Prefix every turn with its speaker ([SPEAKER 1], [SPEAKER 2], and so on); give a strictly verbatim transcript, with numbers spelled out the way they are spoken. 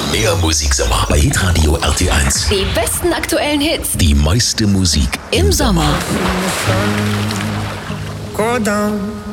[SPEAKER 1] mehr Musiksommer bei Hitradio R T eins.
[SPEAKER 2] Die besten aktuellen Hits.
[SPEAKER 1] Die meiste Musik
[SPEAKER 2] im Sommer.
[SPEAKER 3] Go down.